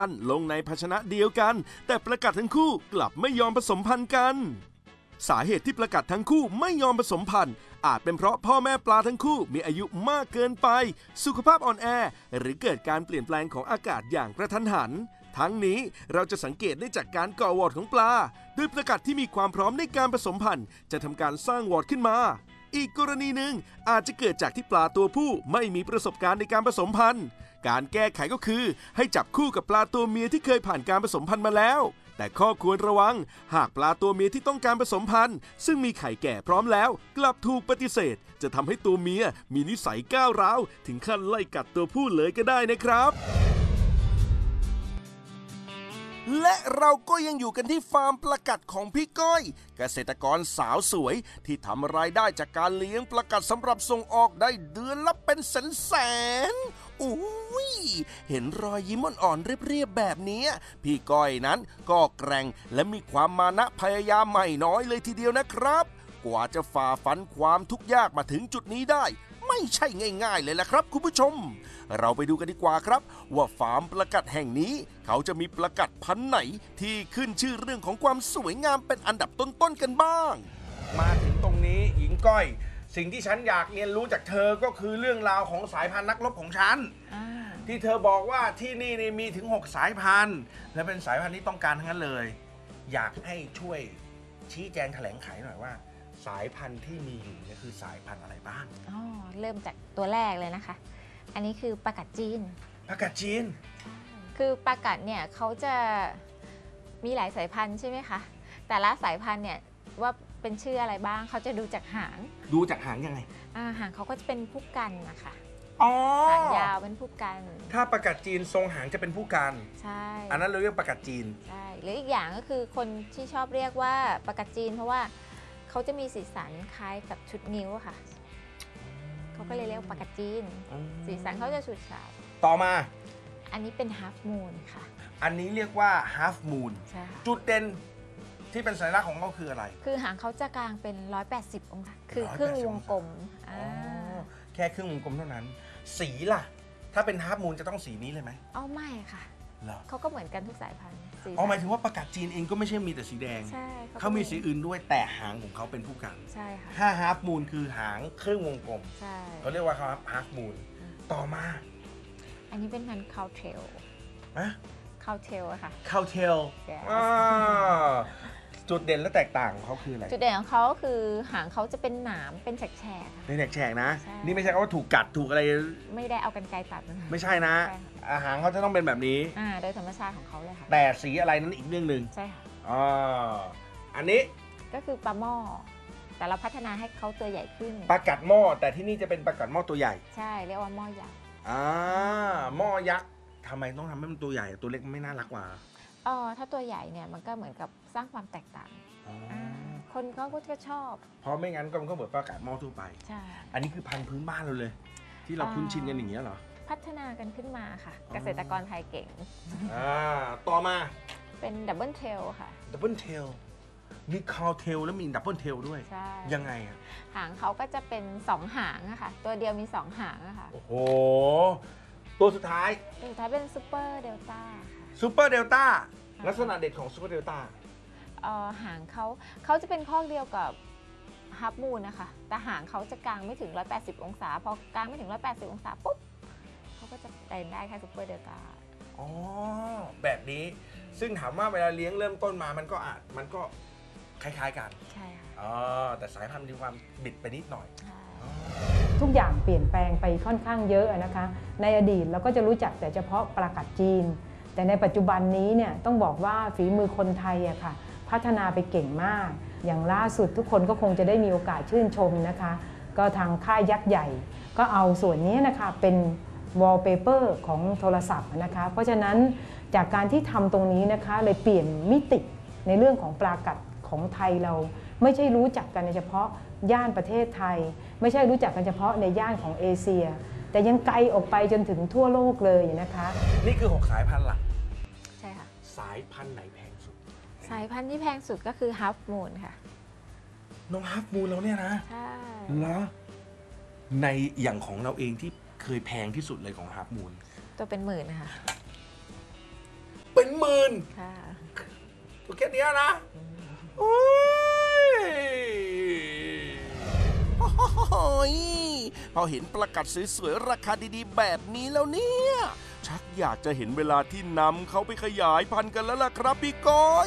ลงในภาชนะเดียวกันแต่ปลากัดทั้งคู่กลับไม่ยอมผสมพันธุ์กันสาเหตุที่ปลากัดทั้งคู่ไม่ยอมผสมพันธุ์อาจเป็นเพราะพ่อแม่ปลาทั้งคู่มีอายุมากเกินไปสุขภาพอ่อนแอหรือเกิดการเปลี่ยนแปลงของอากาศอย่างกระทันหันทั้งนี้เราจะสังเกตได้จากการก่อวอร์ดของปลาโดยปลากัดที่มีความพร้อมในการผสมพันธุ์จะทำการสร้างวอร์ดขึ้นมาอีกกรณีหนึ่งอาจจะเกิดจากที่ปลาตัวผู้ไม่มีประสบการณ์ในการผสมพันธุ์การแก้ไขก็คือให้จับคู่กับปลาตัวเมียที่เคยผ่านการผสมพันธุ์มาแล้วแต่ข้อควรระวังหากปลาตัวเมียที่ต้องการผสมพันธุ์ซึ่งมีไข่แก่พร้อมแล้วกลับถูกปฏิเสธจะทำให้ตัวเมียมีนิสัยก้าวร้าวถึงขั้นไล่กัดตัวผู้เลยก็ได้นะครับและเราก็ยังอยู่กันที่ฟาร์มปลากัดของพี่ก้อยเกษตรกรสาวสวยที่ทำรายได้จากการเลี้ยงปลากัดสำหรับส่งออกได้เดือนละเป็นแสนอุ้ยเห็นรอยยิ้มอ่อนๆเรียบๆแบบนี้พี่ก้อยนั้นก็แกร่งและมีความมานะพยายามไม่น้อยเลยทีเดียวนะครับกว่าจะฝ่าฟันความทุกข์ยากมาถึงจุดนี้ได้ไม่ใช่ง่ายๆเลยล่ะครับคุณผู้ชมเราไปดูกันดีกว่าครับว่าฟาร์มปลากัดแห่งนี้เขาจะมีปลากัดพันธุ์ไหนที่ขึ้นชื่อเรื่องของความสวยงามเป็นอันดับต้นๆกันบ้างมาถึงตรงนี้หญิงก้อยสิ่งที่ฉันอยากเรียนรู้จากเธอก็คือเรื่องราวของสายพันธุ์นักรบของฉันที่เธอบอกว่าที่นี่มีถึง6สายพันธุ์และเป็นสายพันธุ์ที่ต้องการทั้งนั้นเลยอยากให้ช่วยชี้แจงแถลงไขหน่อยว่าสายพันธุ์ที่มีอยู่เนี่ยคือสายพันธุ์อะไรบ้างเริ่มจากตัวแรกเลยนะคะอันนี้คือปลากัดจีนปลากัดจีนคือปลากัดเนี่ยเขาจะมีหลายสายพันธุ์ใช่ไหมคะแต่ละสายพันธุ์เนี่ยว่าเป็นชื่ออะไรบ้างเขาจะดูจากหางยังไงหางเขาก็จะเป็นผู้กันนะคะหางยาวเป็นผู้กันถ้าปลากัดจีนทรงหางจะเป็นผู้กันใช่อันนั้นเราเรียกปลากัดจีนใช่หรืออีกอย่างก็คือคนที่ชอบเรียกว่าปลากัดจีนเพราะว่าเขาจะมีสีสันคล้ายกับชุดนิ้วค่ะเขาก็เลยเรียกปลากัดจีนสีสันเขาจะฉูดฉาดต่อมาอันนี้เป็น half moon ค่ะอันนี้เรียกว่า half moon ใช่จุดเด่นที่เป็นสัญลักษณ์ของเขาคืออะไรคือหางเขาจะกลางเป็น180องศาคือครึ่งวงกลมแค่ครึ่งวงกลมเท่านั้นสีล่ะถ้าเป็น half moon จะต้องสีนี้เลยไหมไม่ค่ะเขาก็เหมือนกันทุกสายพันธุ์หมายถึงว่าปลากัดจีนเองก็ไม่ใช่มีแต่สีแดงใช่เขามีสีอื่นด้วยแต่หางของเขาเป็นผู้กันใช่ค่ะถ้า half moon คือหางครึ่งวงกลมใช่เขาเรียกว่า half moon ต่อมาอันนี้เป็นพันธุ์คาวเทลคาวเทลอะค่ะคาวเทลจุดเด่นและแตกต่างของเขาคืออะไรจุดเด่นของเขาคือหางเขาจะเป็นหนามเป็นแฉกเป็นแฉกนะนี่ไม่ใช่ว่าถูกกัดถูกอะไรไม่ได้เอากรรไกรตัดไม่ใช่นะหางเขาจะต้องเป็นแบบนี้โดยธรรมชาติของเขาเลยค่ะแต่สีอะไรนั้นอีกเรื่องหนึ่งใช่ค่ะอันนี้ก็คือปลาหม้อแต่เราพัฒนาให้เขาตัวใหญ่ขึ้นปลากัดหม้อแต่ที่นี่จะเป็นปลากัดหม้อตัวใหญ่ใช่เรียกว่าหม้อยักษ์หม้อยักษ์ทำไมต้องทำให้มันตัวใหญ่ตัวเล็กมันไม่น่ารักกว่าถ้าตัวใหญ่เนี่ยมันก็เหมือนกับสร้างความแตกต่างคนเขาก็ชอบเพราะไม่งั้นก็มันก็เหมือนปลากัดหม้อทั่วไปใช่อันนี้คือพันธุ์พื้นบ้านเราเลยที่เราคุ้นชินกันอย่างเงี้ยเหรอพัฒนากันขึ้นมาค่ะเกษตรกรไทยเก่งต่อมาเป็นดับเบิลเทลค่ะดับเบิลเทลมีคาวเทลแล้วมีดับเบิลเทลด้วยใช่ยังไงหางเขาก็จะเป็น2หางอะค่ะตัวเดียวมี2หางอะค่ะโอ้โหตัวสุดท้ายเป็นซูเปอร์เดลต้าค่ะซูเปอร์เดลต้าลักษณะเด่นของซูเปอร์เดลต้าหางเขาจะเป็นข้อเดียวกับฮับมูนนะคะแต่หางเขาจะกลางไม่ถึง180องศาพอกลางไม่ถึง180องศาปุ๊บเขาก็จะได้แค่ซูเปอร์เดลต้าแบบนี้ซึ่งถามว่าเวลาเลี้ยงเริ่มต้นมามันก็คล้ายๆกันใช่ค่ะแต่สายพันธุ์มีความบิดไปนิดหน่อยทุกอย่างเปลี่ยนแปลงไปค่อนข้างเยอะนะคะในอดีตเราก็จะรู้จักแต่เฉพาะปลากัดจีนแต่ในปัจจุบันนี้เนี่ยต้องบอกว่าฝีมือคนไทยอะค่ะพัฒนาไปเก่งมากอย่างล่าสุดทุกคนก็คงจะได้มีโอกาสชื่นชมนะคะก็ทางค่ายยักษ์ใหญ่ก็เอาส่วนนี้นะคะเป็นวอลเปเปอร์ของโทรศัพท์นะคะเพราะฉะนั้นจากการที่ทำตรงนี้นะคะเลยเปลี่ยนมิติในเรื่องของปลากัดของไทยเราไม่ใช่รู้จักกันเฉพาะย่านประเทศไทยไม่ใช่รู้จักกันเฉพาะในย่านของเอเชียแต่ยังไกลออกไปจนถึงทั่วโลกเลยนะคะนี่คือ6สายพันธุ์หลักใช่ค่ะสายพันธุ์ไหนแพงสุดสายพันธุ์ที่แพงสุดก็คือฮัฟมูนค่ะน้องฮัฟมูนแล้วเนี่ยนะใช่แล้วในอย่างของเราเองที่เคยแพงที่สุดเลยของฮัฟมูนตัวเป็นหมื่นนะคะหมื่นค่ะตัวแค่เนี้ยนะโอ้ยพอเห็นประกัดสวยๆราคาดีๆแบบนี้แล้วเนี่ย ชักอยากจะเห็นเวลาที่นำเขาไปขยายพันธุ์กันแล้วล่ะครับพี่ก้อย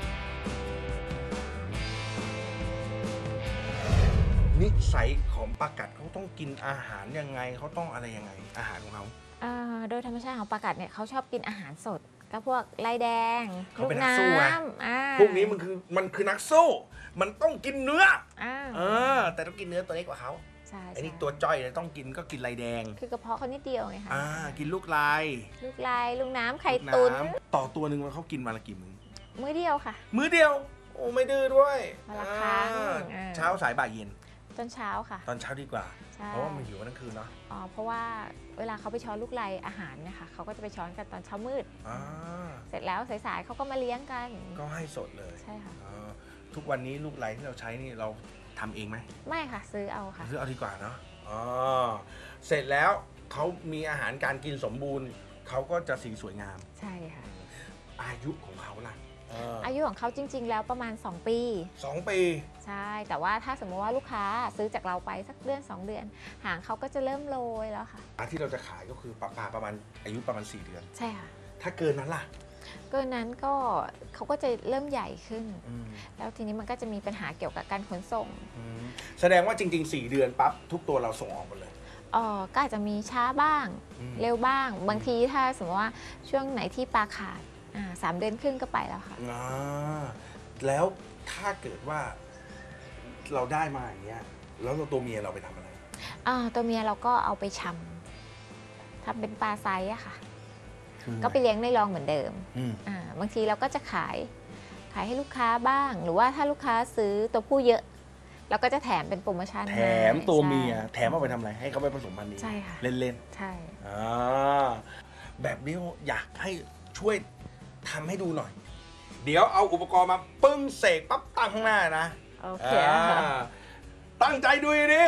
นิสัยของปลากัดเขาต้องกินอาหารยังไงเขาต้องอะไรยังไงอาหารของเขาโดยธรรมชาติของปลากัดเนี่ยเขาชอบกินอาหารสดก็พวกลายแดงเขาเป็นนักสู้ไงอ่าพวกนี้มันคือนักสู้มันต้องกินเนื้ออ่าแต่ต้องกินเนื้อตัวเล็กกว่าเขาใช่ไอ้นี่ใช่ตัวจ้อยเลยต้องกินก็กินลายแดงคือกระเพาะเขานิดเดียวไงคะกินลูกลายลูกลายลูกน้ำไข่ลูกตุ๋นน้ำต่อตัวหนึ่งมันเขากินมาละกี่มื้อมื้อเดียวค่ะมื้อเดียวโอ้ไม่ดื้อด้วยวันละครั้งเช้าสายบ่ายเย็นตอนเช้าค่ะตอนเช้าดีกว่าใช่เพราะว่ามันหิวทั้งคืนเนาะเพราะว่าเวลาเขาไปช้อนลูกลายอาหารเนี่ยค่ะเขาก็จะไปช้อนกันตอนเช้ามืดอ่าเสร็จแล้วสายๆเขาก็มาเลี้ยงกันก็ให้สดเลยใช่ค่ะทุกวันนี้ลูกลายที่เราใช้นี่เราทำเองไหมไม่ค่ะซื้อเอาค่ะซื้อเอาดีกว่าเนาะเสร็จแล้วเขามีอาหารการกินสมบูรณ์เขาก็จะสีสวยงามใช่ค่ะอายุของเขาล่ะอายุของเขาจริง ๆ แล้วประมาณ 2 ปี 2 ปีใช่ แต่ว่าถ้าสมมติว่าลูกค้าซื้อจากเราไปสักเดือน 2 เดือน หางเขาก็จะเริ่มโรยแล้วค่ะที่เราจะขายก็คือปลาประมาณอายุประมาณ4 เดือนใช่ค่ะถ้าเกินนั้นล่ะเกินนั้นก็เขาก็จะเริ่มใหญ่ขึ้น แล้วทีนี้มันก็จะมีปัญหาเกี่ยวกับการขนส่งแสดงว่าจริงๆ4 เดือนปั๊บทุกตัวเราส่งออกหมดเลยก็อาจจะมีช้าบ้าง เร็วบ้าง บางทีถ้าสมมติว่าช่วงไหนที่ปลาขาด3 เดือนครึ่งก็ไปแล้วค่ะแล้วถ้าเกิดว่าเราได้มาอย่างเงี้ยแล้วตัวเมียเราไปทำอะไรตัวเมียเราก็เอาไปชำทำเป็นปลาไซส์อะค่ะ ก็ไปเลี้ยงในรองเหมือนเดิม บางทีเราก็จะขายให้ลูกค้าบ้าง หรือว่าถ้าลูกค้าซื้อตัวผู้เยอะ เราก็จะแถมเป็นโปรโมชั่นแถมตัวเมียใช่แถมเอาไปทำอะไรให้เขาไปผสมพันธุ์นี้ใช่ค่ะเล่นใช่ๆแบบนี้อยากให้ช่วยทำให้ดูหน่อย เดี๋ยวเอาอุปกรณ์มาปึ้งเสกปั๊บตั้งข้างหน้านะโอเคค่ะตั้งใจดูดิ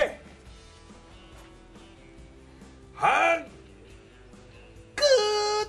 ฮังกึน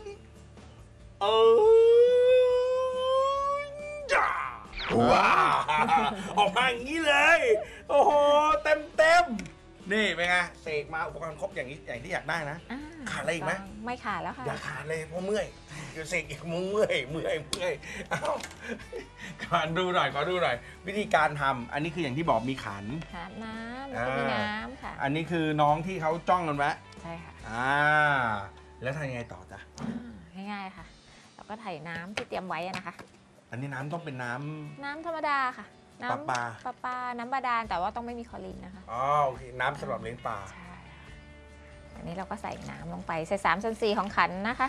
จ้าว้าออกมาอย่างนี้เลย โอ้โหเต็มนี่เป็นไงเสกมาอุปกรณ์ครบอย่างนี้อย่างที่อยากได้นะ ขาดอะไรอีกไหมไม่ขาดแล้วค่ะอย่าขาดเลยเพราะเมื่อยเดี๋ยวเสกอีกเมื่อยเอ้าขอดูหน่อยวิธีการทำอันนี้คืออย่างที่บอกมีขันขาดน้ำแล้วก็มีน้ำค่ะอันนี้คือน้องที่เขาจ้องกันไว้ใช่ค่ะแล้วทำยังไงต่อจ๊ะง่ายๆค่ะ แล้วก็ไถ่น้ำที่เตรียมไว้นะคะอันนี้น้ำต้องเป็นน้น้ำธรรมดาค่ะ น้ำปลาปลาน้ำบาดาลแต่ว่าต้องไม่มีคลอรีนนะคะโอเคน้ำสำหรับเลี้ยงปลาใช่ค่ะอันนี้เราก็ใส่น้ำลงไปใส่3/4ของขันนะคะ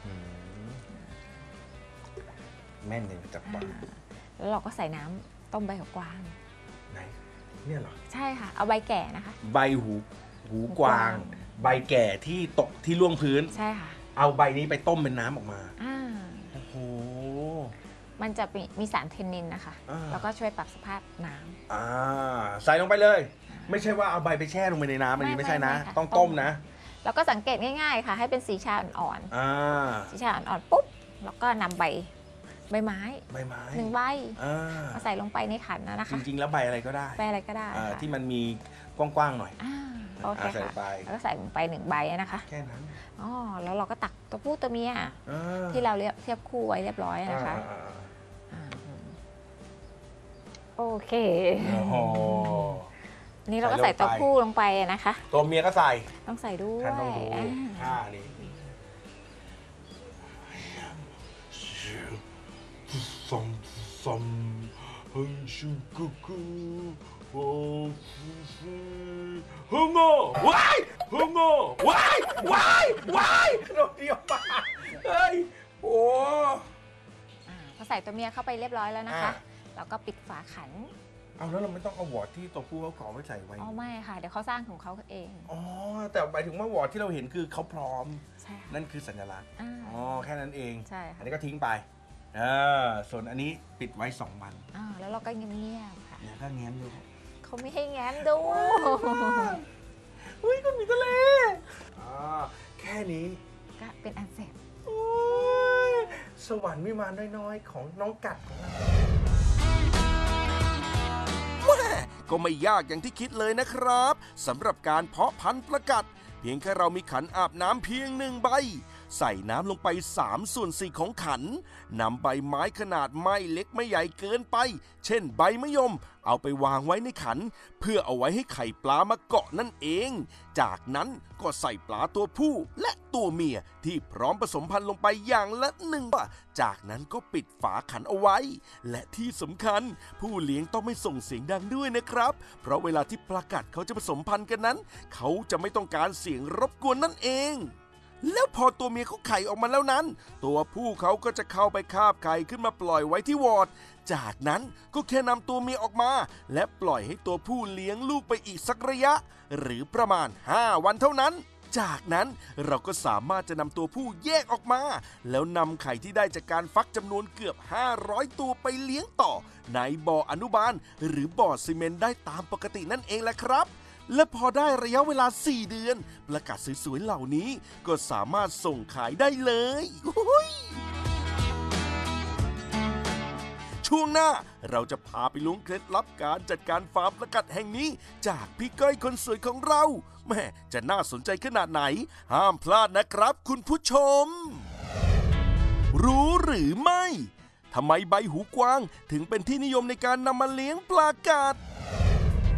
แม่นเลยจับปลาแล้วเราก็ใส่น้ำต้มใบหัวกวางไหนเนี่ยเหรอใช่ค่ะ เอาใบแก่นะคะใบหูกวาง ใบแก่ที่ตกที่ล่วงพื้นใช่ค่ะเอาใบนี้ไปต้มเป็นน้ำออกมาโอ้โหมันจะมีสารเทนนินนะคะ แล้วก็ช่วยปรับสภาพน้ำใส่ลงไปเลย ไม่ใช่ว่าเอาใบไปแช่ลงไปในน้ำอันนี้ไม่ใช่นะไม่ค่ะต้องต้มนะแล้วก็สังเกตง่ายๆค่ะ ให้เป็นสีชาอ่อนๆสีชาอ่อนๆปุ๊บแล้วก็นำใบไม้ใบไม้ 1 ใบามาใส่ลงไปในขันนะคะจริงๆแล้วใบอะไรก็ได้ใบอะไรก็ได้ค่ะที่มันมีกว้างๆหน่อยโอเคใส่ค่ะไปแล้วก็ใส่ลงไป1 ใบนะคะแค่นั้นแล้วเราก็ตักตัวผู้ตัวเมียอ่าที่เราเทียบคู่ไว้เรียบร้อยนะคะ โอเคโอ้โหนี่เราก็ใส่ตัวผู้ลงไปนะคะตัวเมียก็ใส่ต้องใส่ด้วยท่านต้องดูอ่าท่านี้ซอมฮึงชูกุกุโอ้ฟูฮึงโง่ว้ายฮึงโง่ว้ายเราเดียวมาเฮ้ยโอ้พอใส่ตัวเมียเข้าไปเรียบร้อยแล้วนะคะ แล้วก็ปิดฝาขันเอาแล้วเราไม่ต้องเอาวอร์ดที่ตัวผู้เขาขอไว้ใส่ไว้ไม่ค่ะ เดี๋ยวเขาสร้างของเขาเองแต่หมายถึงว่าวอร์ดที่เราเห็นคือเขาพร้อมใช่ค่ะนั่นคือสัญลักษณ์ แค่นั้นเองใช่ค่ะอันนี้ก็ทิ้งไปส่วนอันนี้ปิดไว้2 วันแล้วเราก็เงียบๆค่ะเนี่ยถ้าแง้มดูเขาไม่ให้แง้มดูเฮ้ยก็มีทะเลแค่นี้ก็เป็นอันเสร็จโอ้ยสวรรค์วิมานน้อยๆของน้องกัดของเราก็ไม่ยากอย่างที่คิดเลยนะครับสำหรับการเพาะพันธุ์ปลากัดเพียงแค่เรามีขันอาบน้ำเพียง1 ใบใส่น้ำลงไป3/4ของขันนำใบไม้ขนาดไม่เล็กไม่ใหญ่เกินไปเช่นใบมะยมเอาไปวางไว้ในขันเพื่อเอาไว้ให้ไข่ปลามาเกาะนั่นเองจากนั้นก็ใส่ปลาตัวผู้และตัวเมียที่พร้อมผสมพันธุ์ลงไปอย่างละ1 ตัวจากนั้นก็ปิดฝาขันเอาไว้และที่สำคัญผู้เลี้ยงต้องไม่ส่งเสียงดังด้วยนะครับเพราะเวลาที่ปลากัดเขาจะผสมพันธุ์กันนั้นเขาจะไม่ต้องการเสียงรบกวนนั่นเองแล้วพอตัวเมียเขาไข่ออกมาแล้วนั้นตัวผู้เขาก็จะเข้าไปคาบไข่ขึ้นมาปล่อยไว้ที่วอร์ดจากนั้นก็แค่นำตัวเมียออกมาและปล่อยให้ตัวผู้เลี้ยงลูกไปอีกสักระยะหรือประมาณ5 วันเท่านั้นจากนั้นเราก็สามารถจะนำตัวผู้แยกออกมาแล้วนำไข่ที่ได้จากการฟักจำนวนเกือบ500 ตัวไปเลี้ยงต่อในบ่ออนุบาลหรือบ่อซีเมนต์ได้ตามปกตินั่นเองแหละครับและพอได้ระยะเวลา4 เดือนปลากัดสวยๆเหล่านี้ก็สามารถส่งขายได้เลยช่วงหน้าเราจะพาไปล้วงเคล็ดลับการจัดการฟาร์มปลากัดแห่งนี้จากพี่ก้อยคนสวยของเราแม่จะน่าสนใจขนาดไหนห้ามพลาดนะครับคุณผู้ชมรู้หรือไม่ทำไมใบหูกวางถึงเป็นที่นิยมในการนำมาเลี้ยงปลากัด